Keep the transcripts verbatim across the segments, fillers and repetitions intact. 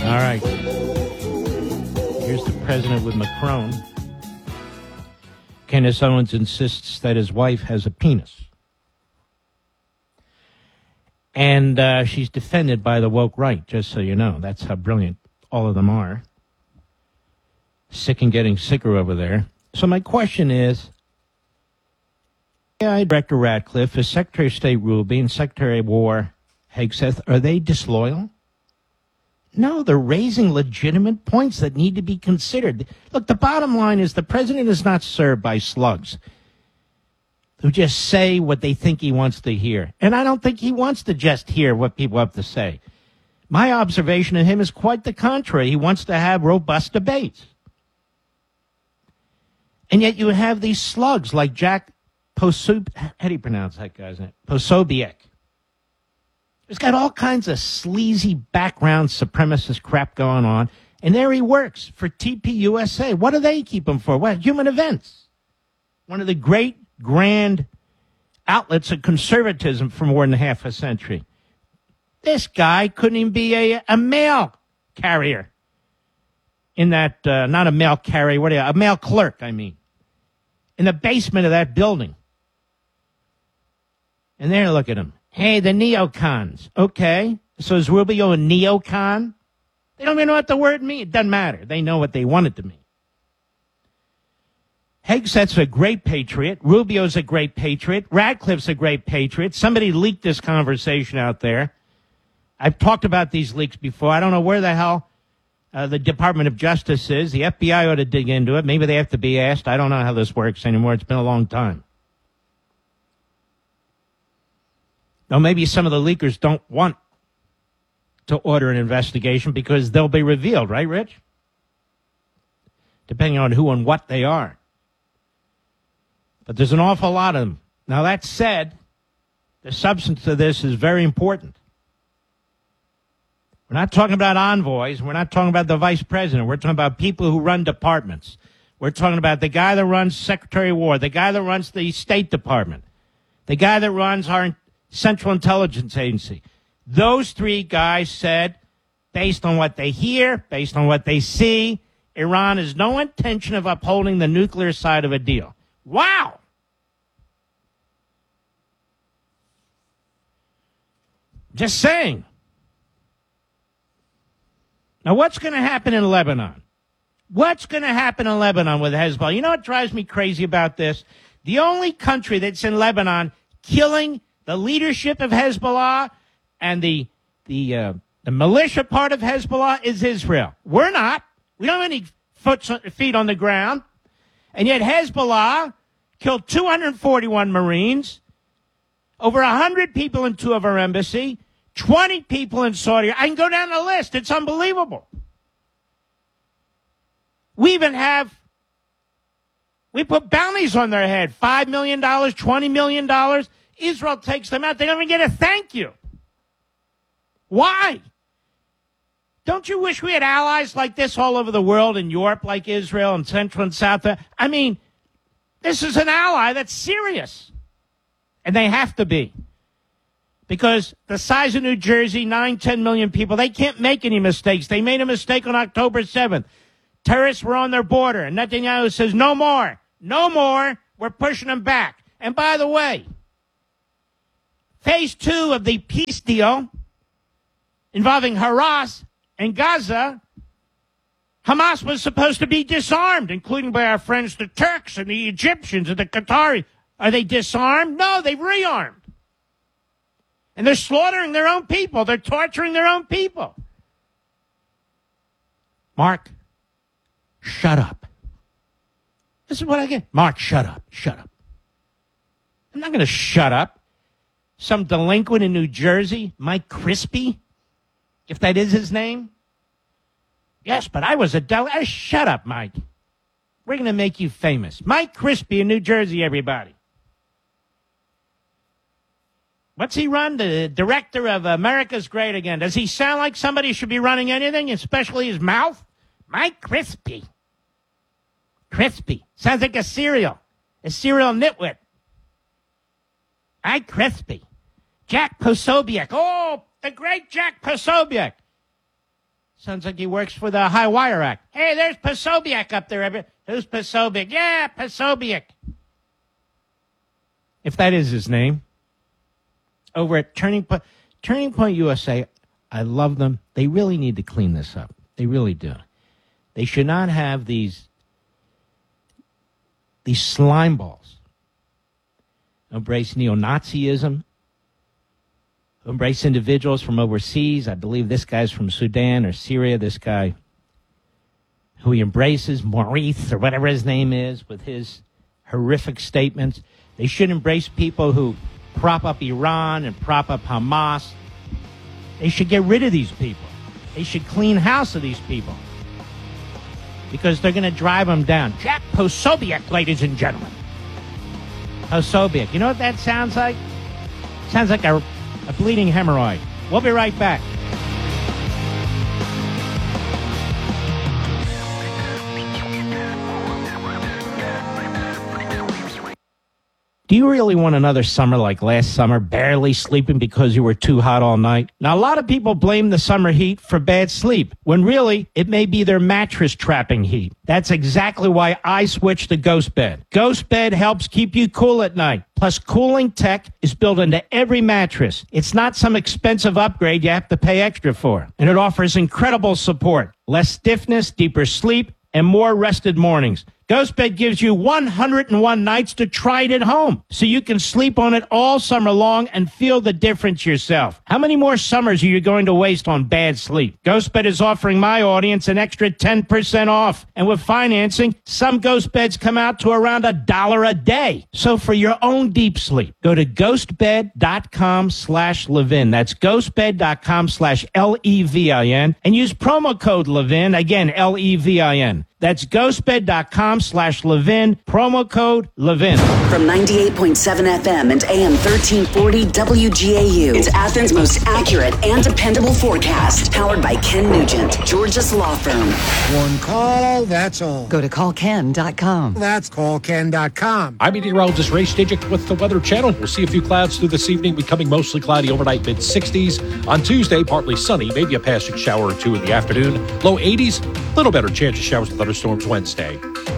All right. Here's the president with Macron. Candace Owens insists that his wife has a penis. And uh, she's defended by the woke right, just so you know. That's how brilliant all of them are. Sick and getting sicker over there. So my question is, yeah, Director Ratcliffe, is Secretary of State Ruby and Secretary of War Hegseth, are they disloyal? No, they're raising legitimate points that need to be considered. Look, the bottom line is the president is not served by slugs who just say what they think he wants to hear. And I don't think he wants to just hear what people have to say. My observation of him is quite the contrary. He wants to have robust debates. And yet you have these slugs like Jack Posobiec. How do you pronounce that guy's name? Posobiec. He's got all kinds of sleazy background supremacist crap going on. And there he works for T P U S A. What do they keep him for? What? Human Events. One of the great, grand outlets of conservatism for more than half a century. This guy couldn't even be a, a mail carrier. In that, uh, not a mail carrier, what are you, a mail clerk, I mean. In the basement of that building. And there, look at him. Hey, the neocons. Okay. So is Rubio a neocon? They don't even know what the word means. It doesn't matter. They know what they want it to mean. Hegseth's a great patriot. Rubio's a great patriot. Radcliffe's a great patriot. Somebody leaked this conversation out there. I've talked about these leaks before. I don't know where the hell uh, the Department of Justice is. The F B I ought to dig into it. Maybe they have to be asked. I don't know how this works anymore. It's been a long time. Now, maybe some of the leakers don't want to order an investigation because they'll be revealed, right, Rich? Depending on who and what they are. But there's an awful lot of them. Now, that said, the substance of this is very important. We're not talking about envoys. We're not talking about the vice president. We're talking about people who run departments. We're talking about the guy that runs Secretary of War, the guy that runs the State Department, the guy that runs our Central Intelligence Agency. Those three guys said, based on what they hear, based on what they see, Iran has no intention of upholding the nuclear side of a deal. Wow! Just saying. Now, what's going to happen in Lebanon? What's going to happen in Lebanon with Hezbollah? You know what drives me crazy about this? The only country that's in Lebanon killing the leadership of Hezbollah and the the uh, the militia part of Hezbollah is Israel. We're not. We don't have any foot, feet on the ground. And yet Hezbollah killed two hundred forty-one Marines, over one hundred people in two of our embassy, twenty people in Saudi. I can go down the list. It's unbelievable. We even have, we put bounties on their head, five million dollars, twenty million dollars. Israel takes them out. They don't even get a thank you. Why? Don't you wish we had allies like this all over the world, in Europe like Israel and Central and South? I mean, this is an ally that's serious. And they have to be. Because the size of New Jersey, nine, ten million people, they can't make any mistakes. They made a mistake on October seventh. Terrorists were on their border. And Netanyahu says, no more. No more. We're pushing them back. And by the way, phase two of the peace deal involving Hamas and Gaza, Hamas was supposed to be disarmed, including by our friends the Turks and the Egyptians and the Qataris. Are they disarmed? No, they've rearmed. And they're slaughtering their own people. They're torturing their own people. Mark, shut up. This is what I get. Mark, shut up. Shut up. I'm not going to shut up. Some delinquent in New Jersey, Mike Crispy, if that is his name. Yes, but I was a del- uh, Shut up, Mike. We're going to make you famous. Mike Crispy in New Jersey, everybody. What's he run? The director of America's Great Again. Does he sound like somebody should be running anything, especially his mouth? Mike Crispy. Crispy. Sounds like a cereal. A cereal nitwit. Mike Crispy. Jack Posobiec. Oh, the great Jack Posobiec. Sounds like he works for the High Wire Act. Hey, there's Posobiec up there. Every- Who's Posobiec? Yeah, Posobiec. If that is his name. Over at Turning Point, Turning Point U S A, I love them. They really need to clean this up. They really do. They should not have these, these slime balls. Embrace neo-Nazism. Embrace individuals from overseas. I believe this guy's from Sudan or Syria. This guy who he embraces, Maurice or whatever his name is, with his horrific statements. They should embrace people who prop up Iran and prop up Hamas. They should get rid of these people. They should clean house of these people because they're going to drive them down. Jack Posobiec, ladies and gentlemen. Posobiec. You know what that sounds like? Sounds like a, a bleeding hemorrhoid. We'll be right back. Do you really want another summer like last summer, barely sleeping because you were too hot all night? Now, a lot of people blame the summer heat for bad sleep, when really, it may be their mattress trapping heat. That's exactly why I switched to Ghost Bed. Ghost Bed helps keep you cool at night. Plus, cooling tech is built into every mattress. It's not some expensive upgrade you have to pay extra for. And it offers incredible support, less stiffness, deeper sleep, and more rested mornings. GhostBed gives you one hundred one nights to try it at home, so you can sleep on it all summer long and feel the difference yourself. How many more summers are you going to waste on bad sleep? GhostBed is offering my audience an extra ten percent off, and with financing, some GhostBeds come out to around a dollar a day. So for your own deep sleep, go to ghostbed.com slash Levin. That's ghostbed.com slash L E V I N, and use promo code Levin, again, L E V I N. That's ghostbed.com slash Levin, promo code Levin. From ninety-eight point seven F M and A M thirteen forty W G A U, it's Athens' most accurate and dependable forecast. Powered by Ken Nugent, Georgia's law firm. One call, that's all. Go to call ken dot com. That's call ken dot com. I'm meteorologist Ray Stidgick with the Weather Channel. We'll see a few clouds through this evening, becoming mostly cloudy overnight, mid sixties. On Tuesday, partly sunny, maybe a passing shower or two in the afternoon. Low eighties, little better chance of showers and thunderstorms Wednesday.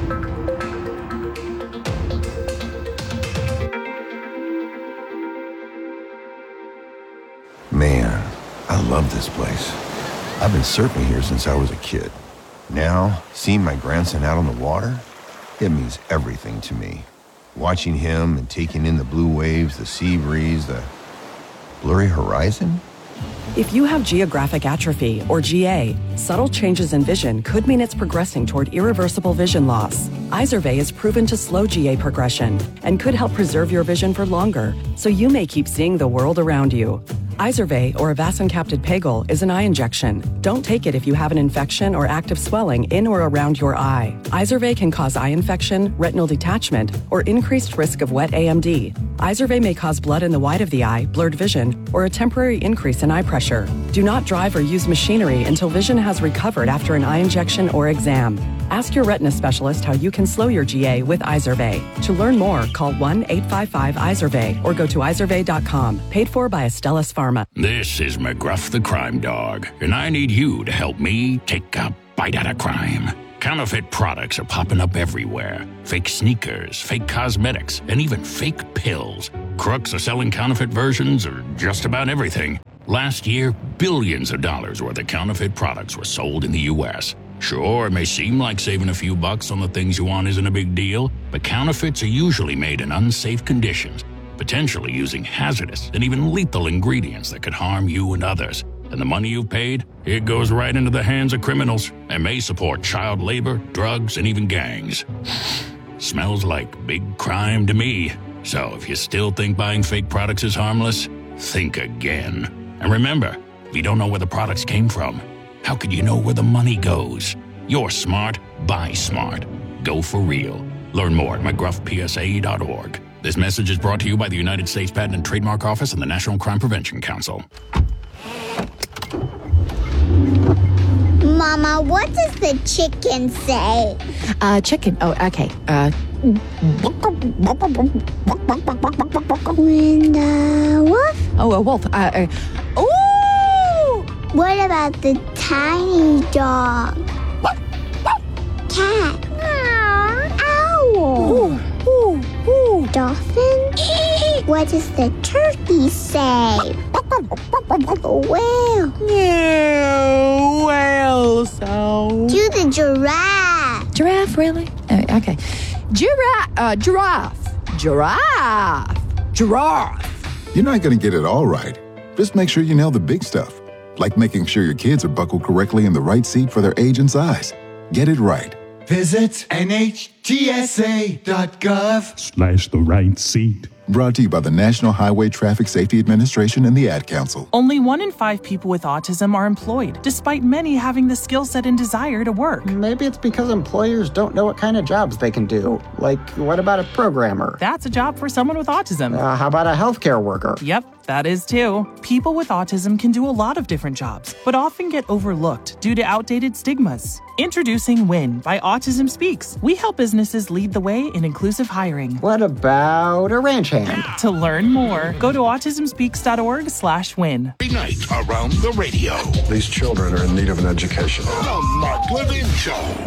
Man, I love this place. I've been surfing here since I was a kid. Now, seeing my grandson out on the water, it means everything to me. Watching him and taking in the blue waves, the sea breeze, the blurry horizon. If you have geographic atrophy, or G A, subtle changes in vision could mean it's progressing toward irreversible vision loss. Izervay is proven to slow G A progression and could help preserve your vision for longer, so you may keep seeing the world around you. Izervay, or avacincaptad pegol, is an eye injection. Don't take it if you have an infection or active swelling in or around your eye. Izervay can cause eye infection, retinal detachment, or increased risk of wet A M D. Izervay may cause blood in the white of the eye, blurred vision, or a temporary increase in eye pressure. Do not drive or use machinery until vision has recovered after an eye injection or exam. Ask your retina specialist how you can slow your G A with Izervay. To learn more, call one eight five five Izervay or go to izervay dot com. Paid for by Astellas Pharma. This is McGruff the Crime Dog, and I need you to help me take a bite out of crime. Counterfeit products are popping up everywhere. Fake sneakers, fake cosmetics, and even fake pills. Crooks are selling counterfeit versions of just about everything. Last year, billions of dollars worth of counterfeit products were sold in the U S Sure, it may seem like saving a few bucks on the things you want isn't a big deal, but counterfeits are usually made in unsafe conditions, potentially using hazardous and even lethal ingredients that could harm you and others. And the money you've paid, it goes right into the hands of criminals and may support child labor, drugs, and even gangs. Smells like big crime to me. So if you still think buying fake products is harmless, think again. And remember, if you don't know where the products came from, how could you know where the money goes? You're smart, buy smart. Go for real. Learn more at mcgruff P S A dot org. This message is brought to you by the United States Patent and Trademark Office and the National Crime Prevention Council. Mama, what does the chicken say? Uh, chicken. Oh, okay. Uh, When the wolf? oh, a wolf. Uh, uh, ooh! What about the tiny dog. Cat. Owl. Ooh, ooh, ooh. Dolphin. What does the turkey say? Whale. Yeah, whale sound. Do the giraffe. Giraffe, really? Oh, okay. Giraffe. Uh, giraffe. Giraffe. Giraffe. You're not going to get it all right. Just make sure you nail the big stuff, like making sure your kids are buckled correctly in the right seat for their age and size. Get it right. Visit N H T S A dot gov slash the right seat. Brought to you by the National Highway Traffic Safety Administration and the Ad Council. Only one in five people with autism are employed, despite many having the skill set and desire to work. Maybe it's because employers don't know what kind of jobs they can do. Like, what about a programmer? That's a job for someone with autism. Uh, how about a healthcare worker? Yep, that is too. People with autism can do a lot of different jobs, but often get overlooked due to outdated stigmas. Introducing WIN by Autism Speaks. We help businesses lead the way in inclusive hiring. What about a ranch hand? To learn more, go to autism speaks dot org slash win. Every night around the radio. These children are in need of an education. The Mark Levin Show.